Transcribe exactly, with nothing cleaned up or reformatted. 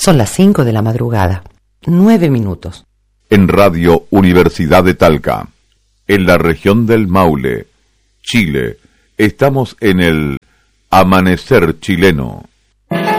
Son las cinco de la madrugada. Nueve minutos. En Radio Universidad de Talca, en la región del Maule, Chile, estamos en el Amanecer Chileno.